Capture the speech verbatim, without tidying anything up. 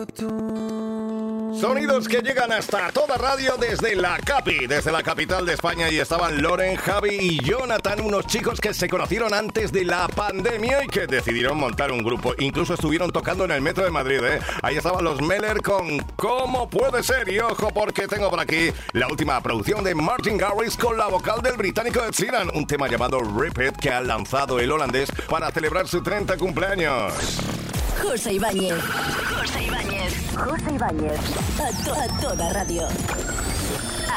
Sonidos que llegan hasta toda radio desde la Capi, desde la capital de España. Y estaban Loren, Javi y Jonathan, unos chicos que se conocieron antes de la pandemia y que decidieron montar un grupo. Incluso estuvieron tocando en el metro de Madrid, ¿eh? Ahí estaban los Meller con ¿Cómo puede ser? Y ojo, porque tengo por aquí la última producción de Martin Garrix con la vocal del británico Ed Sheeran, un tema llamado Repeat que ha lanzado el holandés para celebrar su treinta cumpleaños. José Ibáñez. José Ibáñez. José Ibáñez. A, to- a toda radio.